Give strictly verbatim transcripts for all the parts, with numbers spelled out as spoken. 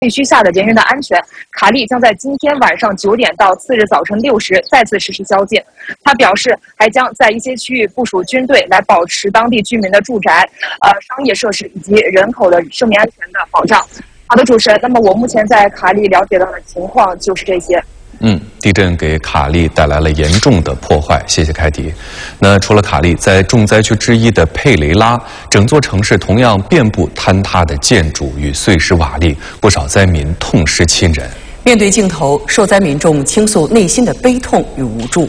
废墟下的人员的安全，卡利将在今天晚上九点到次日早晨六时再次实施宵禁。他表示，还将在一些区域部署军队，来保持当地居民的住宅、呃商业设施以及人口的生命安全的保障。好的，主持人，那么我目前在卡利了解到的情况就是这些。 嗯，地震给卡利带来了严重的破坏。谢谢凯迪。那除了卡利，在重灾区之一的佩雷拉，整座城市同样遍布坍塌的建筑与碎石瓦砾，不少灾民痛失亲人。 面对镜头，受灾民众倾诉内心的悲痛与无助。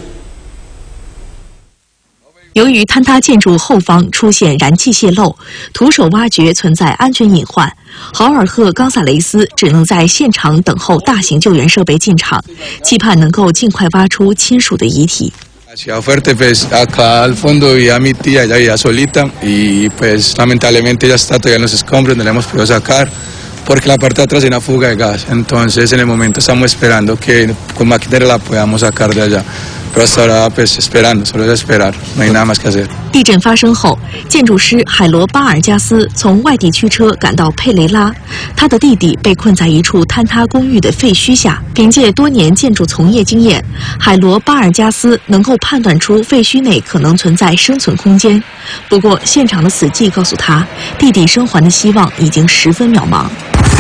由于坍塌建筑后方出现燃气泄漏，徒手挖掘存在安全隐患。豪尔赫·冈萨雷斯只能在现场等候大型救援设备进场，期盼能够尽快挖出亲属的遗体。 Ciudad Fuerte, pues acá al fondo vivía mi tía, ella vivía solita y pues lamentablemente ya está todavía en los escombros, no la hemos podido sacar porque la parte de atrás hay una fuga de gas. Entonces en el momento estamos esperando que con maquinaria la podamos sacar de allá. Pero hasta ahora pues esperando, solo es esperar, no hay nada más que hacer. 地震发生后，建筑师海罗巴尔加斯从外地驱车赶到佩雷拉，他的弟弟被困在一处坍塌公寓的废墟下。凭借多年建筑从业经验，海罗巴尔加斯能够判断出废墟内可能存在生存空间。不过，现场的死寂告诉他，弟弟生还的希望已经十分渺茫。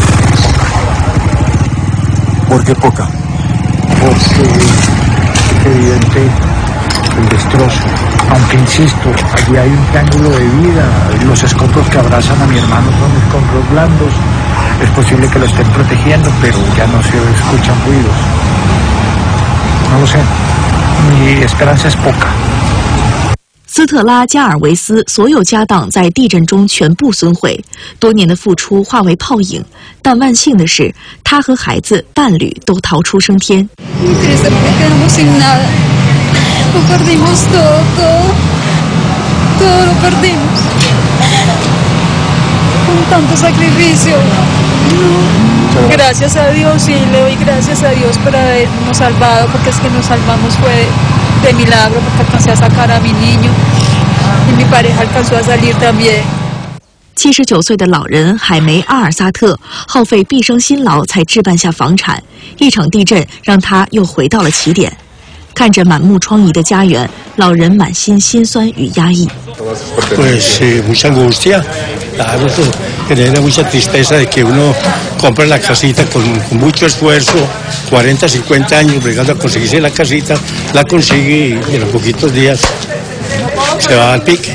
¿Por qué poca? Porque es evidente el destrozo. Aunque insisto, allí hay un triángulo de vida. Los escombros que abrazan a mi hermano son escombros blandos. Es posible que lo estén protegiendo, pero ya no se escuchan ruidos. No lo sé. Mi esperanza es poca. 斯特拉加尔维斯所有家当在地震中全部损毁，多年的付出化为泡影。但万幸的是，他和孩子、伴侣都逃出升天。 Gracias a Dios y le doy gracias a Dios por habernos salvado, porque es que nos salvamos fue de milagro, porque alcancé a sacar a mi niño y mi pareja alcanzó a salir también。 七十九岁的老人海梅阿尔萨特耗费毕生辛劳才置办下房产，一场地震让他又回到了起点。看着满目疮痍的家园，老人满心心酸与压抑。 Pues eh, mucha angustia, claro, genera mucha tristeza de que uno compra la casita con, con mucho esfuerzo, cuarenta, cincuenta años bregando a conseguirse la casita, la consigue y en los poquitos días se va al pique。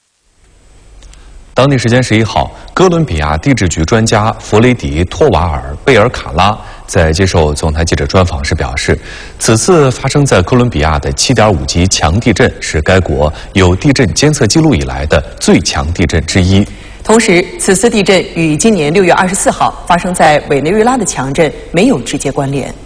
当地时间十一号，哥伦比亚地质局专家弗雷迪托瓦尔贝尔卡拉在接受总台记者专访时表示，此次发生在哥伦比亚的 七点五 级强地震是该国有地震监测记录以来的最强地震之一。 同时，此次地震与今年六月二十四号发生在委内瑞拉的强震没有直接关联。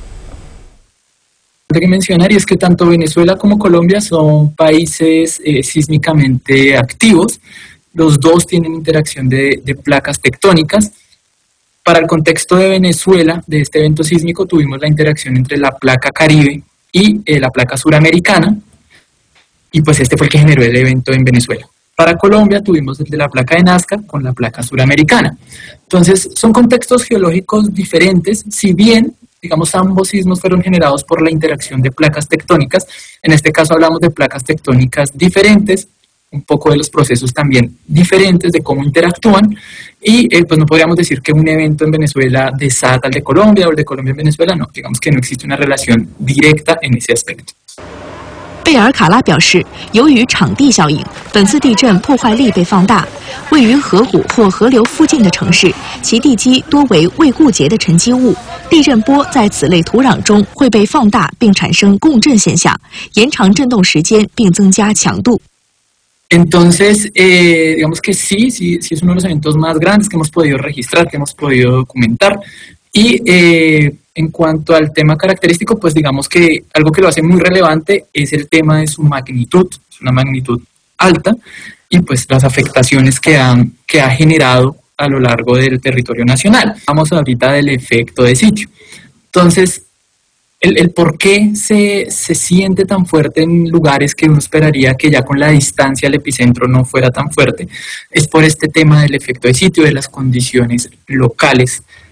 Lo que mencionar es que tanto Venezuela como Colombia son países eh, sísmicamente activos. Los dos tienen interacción de, de placas tectónicas. Para el contexto de Venezuela, de este evento sísmico, tuvimos la interacción entre la placa Caribe y eh, la placa suramericana, y pues este fue el que generó el evento en Venezuela. Para Colombia tuvimos el de la placa de Nazca con la placa suramericana. Entonces, son contextos geológicos diferentes, si bien, digamos, ambos sismos fueron generados por la interacción de placas tectónicas. En este caso hablamos de placas tectónicas diferentes, un poco de los procesos también diferentes de cómo interactúan, y eh, pues no podríamos decir que un evento en Venezuela desata el de Colombia o el de Colombia en Venezuela, no, digamos que no existe una relación directa en ese aspecto。 贝尔卡拉表示，由于场地效应，本次地震破坏力被放大。位于河谷或河流附近的城市，其地基多为未固结的沉积物，地震波在此类土壤中会被放大并产生共振现象，延长震动时间并增加强度。 Entonces, eh, digamos que sí, sí, sí es uno de los eventos más grandes que hemos podido registrar, que hemos podido documentar. Y eh, en cuanto al tema característico, pues digamos que algo que lo hace muy relevante es el tema de su magnitud, es una magnitud alta, y pues las afectaciones que, han, que ha generado a lo largo del territorio nacional. Vamos ahorita del efecto de sitio. Entonces, El, el por qué se, se siente tan fuerte en lugares que uno esperaría que ya con la distancia al epicentro no fuera tan fuerte, es por este tema del efecto de sitio, de las condiciones locales